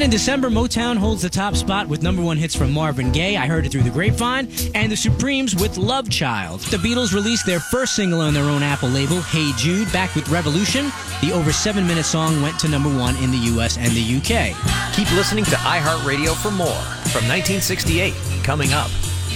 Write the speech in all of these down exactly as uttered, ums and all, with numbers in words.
in December, Motown holds the top spot with number one hits from Marvin Gaye, I Heard It Through the Grapevine, and the Supremes with Love Child. The Beatles released their first single on their own Apple label, Hey Jude, back with Revolution. The over seven-minute song went to number one in the U S and the U K. Keep listening to iHeartRadio for more from nineteen sixty-eight, coming up.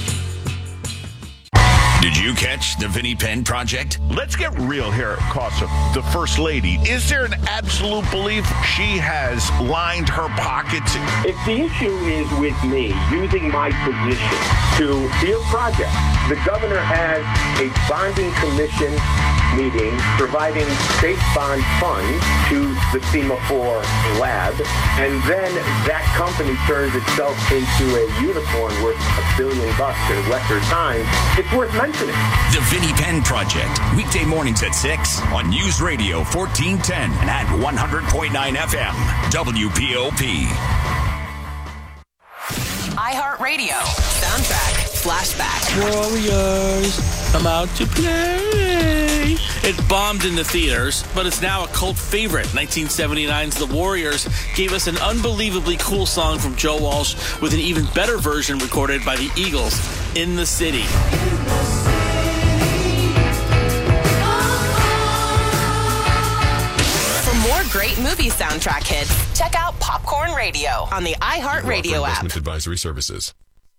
Did you catch the Vinnie Penn Project? Let's get real here, Casa. The First Lady. Is there an absolute belief she has lined her pockets? If the issue is with me using my position to be a project, the governor has a bonding commission meeting providing state bond funds to the SEMA four lab, and then that company turns itself into a unicorn worth a billion bucks in lesser time, it's worth mentioning. The Vinnie Penn Project, weekday mornings at six on News Radio fourteen ten and at one hundred point nine F M, W P O P. iHeartRadio, soundtrack, flashback. Warriors, I'm out to play. It bombed in the theaters, but it's now a cult favorite. nineteen seventy-nine's The Warriors gave us an unbelievably cool song from Joe Walsh with an even better version recorded by the Eagles, In the City. For more great movie soundtrack hits, check out Popcorn Radio on the iHeartRadio app. Investment advisory services.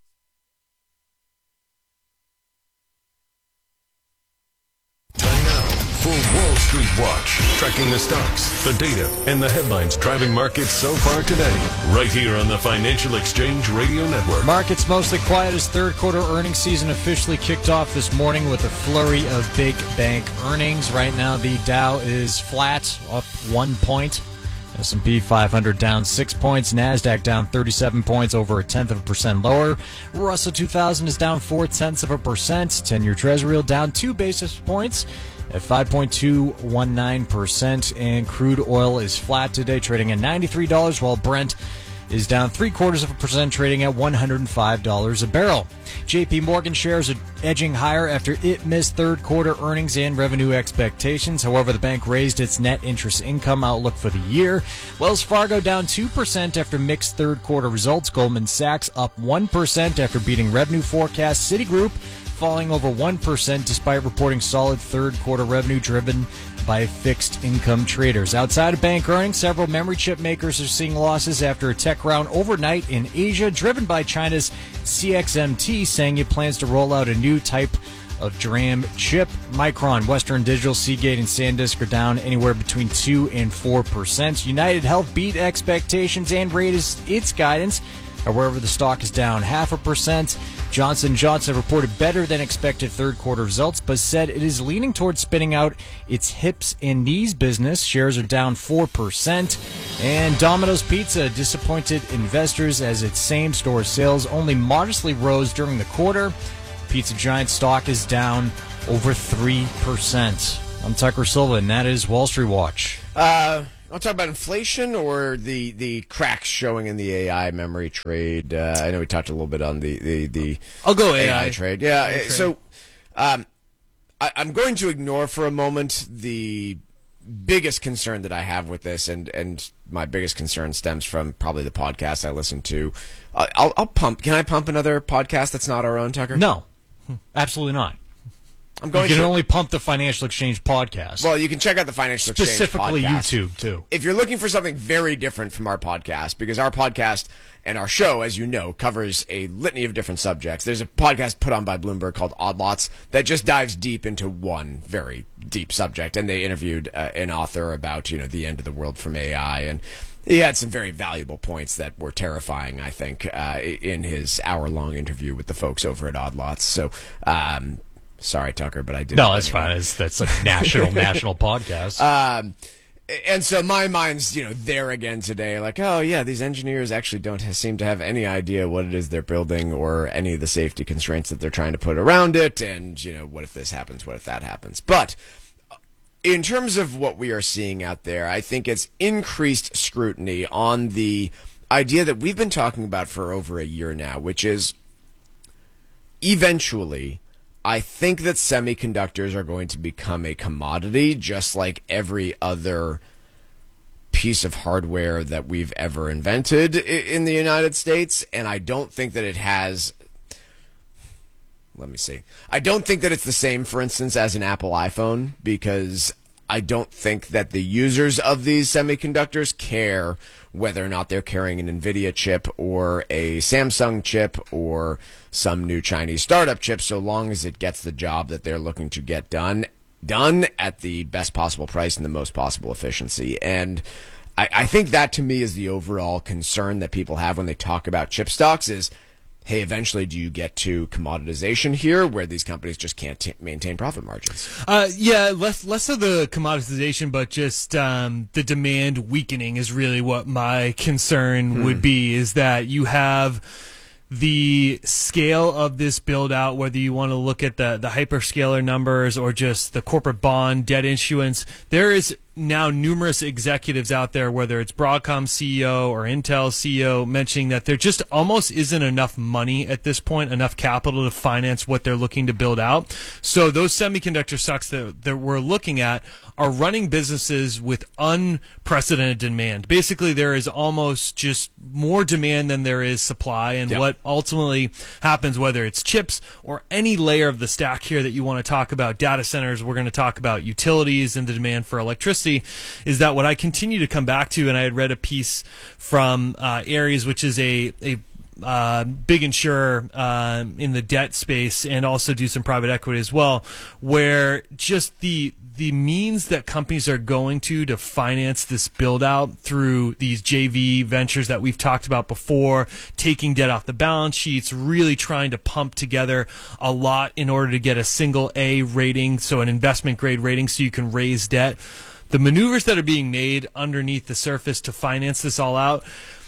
Time now for Wall Street Watch, tracking the stocks, the data, and the headlines driving markets so far today, right here on the Financial Exchange Radio Network. Markets mostly quiet as third quarter earnings season officially kicked off this morning with a flurry of big bank earnings. Right now, the Dow is flat, up one point. S and P five hundred down six points. NASDAQ down thirty-seven points, over a tenth of a percent lower. Russell two thousand is down four tenths of a percent. ten-year Treasury down two basis points at five point two one nine percent. And crude oil is flat today, trading at ninety-three dollars, while Brent is down three quarters of a percent, trading at one hundred five dollars a barrel. J P Morgan shares are edging higher after it missed third quarter earnings and revenue expectations. However, the bank raised its net interest income outlook for the year. Wells Fargo down two percent after mixed third quarter results. Goldman Sachs up one percent after beating revenue forecasts. Citigroup falling over one percent despite reporting solid third quarter revenue driven by fixed income traders. Outside of bank earnings, several memory chip makers are seeing losses after a tech round overnight in Asia, driven by China's C X M T saying it plans to roll out a new type of DRAM chip. Micron, Western Digital, Seagate, and SanDisk are down anywhere between two and four percent. United Health beat expectations and raised its guidance. However, the stock is down half a percent. Johnson and Johnson reported better than expected third quarter results, but said it is leaning towards spinning out its hips and knees business. Shares are down four percent. And Domino's Pizza disappointed investors as its same-store sales only modestly rose during the quarter. Pizza Giant stock is down over three percent. I'm Tucker Silva, and that is Wall Street Watch. Uh... I'll talk about inflation or the, the cracks showing in the A I memory trade. Uh, I know we talked a little bit on the, the, the I'll go A I, A I trade. Yeah, A I trade. so um, I, I'm going to ignore for a moment the biggest concern that I have with this, and, and my biggest concern stems from probably the podcast I listen to. Uh, I'll, I'll pump. Can I pump another podcast that's not our own, Tucker? No, absolutely not. I'm going you can to, only pump the Financial Exchange podcast. Well, you can check out the Financial Exchange Specifically podcast. YouTube, too. If you're looking for something very different from our podcast, because our podcast and our show, as you know, covers a litany of different subjects. There's a podcast put on by Bloomberg called Odd Lots that just dives deep into one very deep subject, and they interviewed uh, an author about, you know, the end of the world from A I, and he had some very valuable points that were terrifying, I think, uh, in his hour-long interview with the folks over at Odd Lots. So, um... Sorry, Tucker, but I did. No, that's fine. It's, that's a national, national podcast. Um, and so my mind's, you know, there again today. Like, oh, yeah, these engineers actually don't have, seem to have any idea what it is they're building or any of the safety constraints that they're trying to put around it. And, you know, what if this happens? What if that happens? But in terms of what we are seeing out there, I think it's increased scrutiny on the idea that we've been talking about for over a year now, which is eventually I think that semiconductors are going to become a commodity just like every other piece of hardware that we've ever invented in the United States, and I don't think that it has... Let me see. I don't think that it's the same, for instance, as an Apple iPhone, because I don't think that the users of these semiconductors care whether or not they're carrying an NVIDIA chip or a Samsung chip or some new Chinese startup chip, so long as it gets the job that they're looking to get done, done at the best possible price and the most possible efficiency. And I, I think that, to me, is the overall concern that people have when they talk about chip stocks is, hey, eventually do you get to commoditization here where these companies just can't t- maintain profit margins? Uh, yeah, less less of the commoditization, but just um, the demand weakening is really what my concern Hmm. would be, is that you have the scale of this build out, whether you want to look at the, the hyperscaler numbers or just the corporate bond debt issuance. There is now numerous executives out there, whether it's Broadcom C E O or Intel C E O, mentioning that there just almost isn't enough money at this point, enough capital to finance what they're looking to build out. So those semiconductor stocks that, that we're looking at are running businesses with unprecedented demand. Basically, there is almost just more demand than there is supply, and Yep. what ultimately happens, whether it's chips or any layer of the stack here that you want to talk about, data centers, we're going to talk about utilities and the demand for electricity, is that what I continue to come back to, and I had read a piece from uh, Ares, which is a, a uh, big insurer uh, in the debt space and also do some private equity as well, where just the the means that companies are going to to finance this build out through these J V ventures that we've talked about before, taking debt off the balance sheets, really trying to pump together a lot in order to get a single A rating, so an investment grade rating, so you can raise debt. The maneuvers that are being made underneath the surface to finance this all out,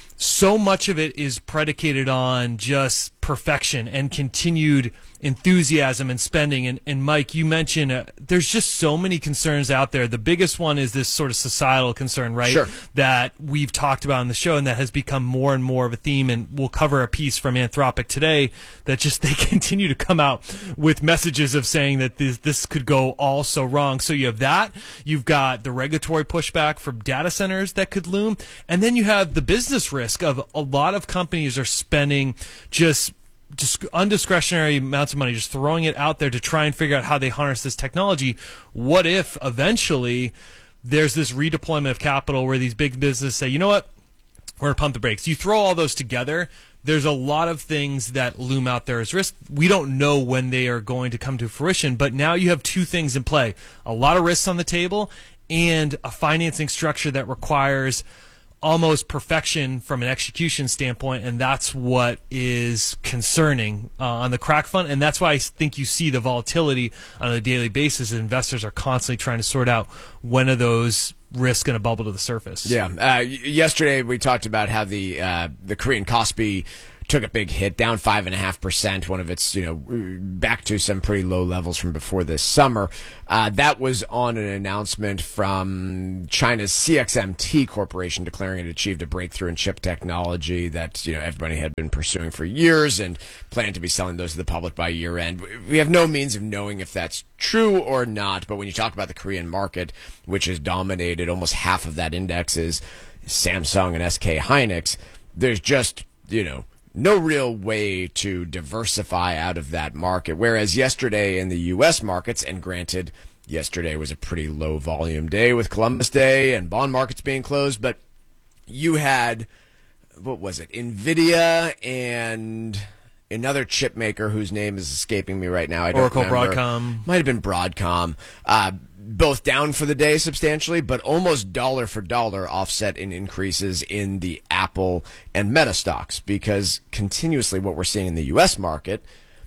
so much of it is predicated on just perfection and continued enthusiasm and spending. And, and Mike, you mentioned uh, there's just so many concerns out there. The biggest one is this sort of societal concern, right? Sure. That we've talked about on the show and that has become more and more of a theme. And we'll cover a piece from Anthropic today that just they continue to come out with messages of saying that this, this could go all so wrong. So you have that. You've got the regulatory pushback from data centers that could loom. And then you have the business risk of a lot of companies are spending just just undiscretionary amounts of money, just throwing it out there to try and figure out how they harness this technology. What if eventually there's this redeployment of capital where these big businesses say, you know what, we're going to pump the brakes. You throw all those together, there's a lot of things that loom out there as risk. We don't know when they are going to come to fruition, but now you have two things in play. A lot of risks on the table and a financing structure that requires almost perfection from an execution standpoint, and that's what is concerning uh, on the crack front, and that's why I think you see the volatility on a daily basis. Investors are constantly trying to sort out when are those risks going to bubble to the surface. Yeah. Uh, yesterday we talked about how the uh, the Korean Kospi took a big hit, down five and a half percent. One of its, you know, back to some pretty low levels from before this summer. Uh, that was on an announcement from China's C X M T Corporation declaring it achieved a breakthrough in chip technology that, you know, everybody had been pursuing for years and planned to be selling those to the public by year end. We have no means of knowing if that's true or not. But when you talk about the Korean market, which is dominated, almost half of that index is Samsung and S K Hynix. There's just, you know, no real way to diversify out of that market. Whereas yesterday in the U S markets, and granted, yesterday was a pretty low volume day with Columbus Day and bond markets being closed, but you had, what was it, NVIDIA and another chip maker whose name is escaping me right now. I don't Oracle, remember. Broadcom. Might have been Broadcom. Uh, both down for the day substantially, but almost dollar for dollar offset in increases in the Apple and Meta stocks, because continuously what we're seeing in the U S market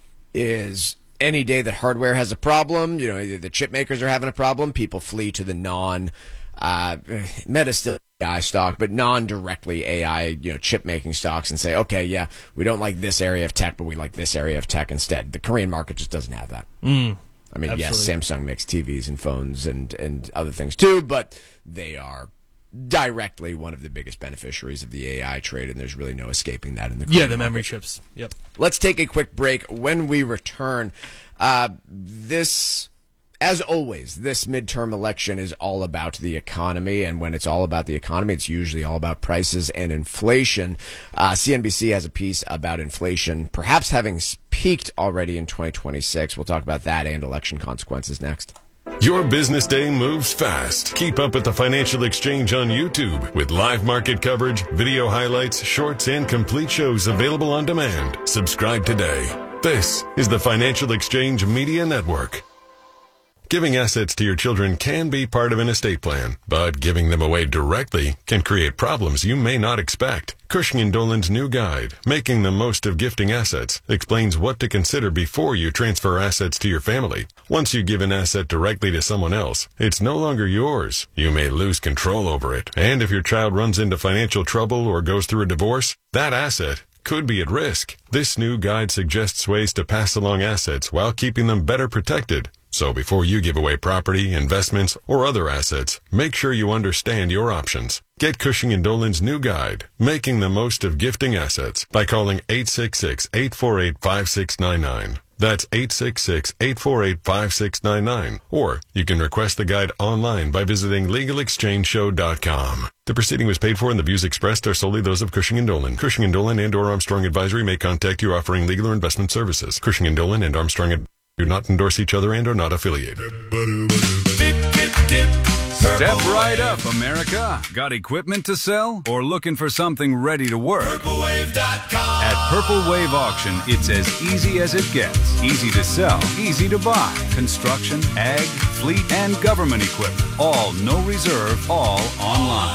is any day that hardware has a problem, you know, either the chip makers are having a problem, people flee to the non uh, Meta still A I stock, but non-directly A I, you know, chip making stocks, and say, okay, yeah, we don't like this area of tech, but we like this area of tech instead. The Korean market just doesn't have that. Mm. I mean, Absolutely. yes, Samsung makes T Vs and phones and, and other things too, but they are directly one of the biggest beneficiaries of the A I trade, and there's really no escaping that in the Yeah, Korean the memory market. chips. Yep. Let's take a quick break. When we return, uh, this as always, this midterm election is all about the economy, and when it's all about the economy, it's usually all about prices and inflation. Uh, C N B C has a piece about inflation, perhaps having peaked already in twenty twenty-six. We'll talk about that and election consequences next. Your business day moves fast. Keep up with the Financial Exchange on YouTube with live market coverage, video highlights, shorts, and complete shows available on demand. Subscribe today. This is the Financial Exchange Media Network. Giving assets to your children can be part of an estate plan, but giving them away directly can create problems you may not expect. Cushing and Dolan's new guide, Making the Most of Gifting Assets, explains what to consider before you transfer assets to your family. Once you give an asset directly to someone else, it's no longer yours. You may lose control over it, and if your child runs into financial trouble or goes through a divorce, that asset could be at risk. This new guide suggests ways to pass along assets while keeping them better protected. So before you give away property, investments, or other assets, make sure you understand your options. Get Cushing and Dolan's new guide, Making the Most of Gifting Assets, by calling eight six six, eight four eight, five six nine nine. That's eight six six, eight four eight, five six nine nine. Or you can request the guide online by visiting legal exchange show dot com. The proceeding was paid for and the views expressed are solely those of Cushing and Dolan. Cushing and Dolan and or Armstrong Advisory may contact you offering legal or investment services. Cushing and Dolan and Armstrong Advisory do not endorse each other and are not affiliated. Step right up, America. Got equipment to sell or looking for something ready to work? Purple Wave dot com. At Purple Wave Auction, it's as easy as it gets. Easy to sell, easy to buy. Construction, ag, fleet, and government equipment. All no reserve, all online.